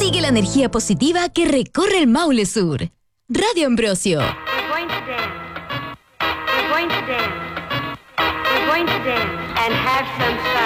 Sigue la energía positiva que recorre el Maule Sur. Radio Ambrosio. We're going to dance. We're going to dance. We're going to dance and have some fun.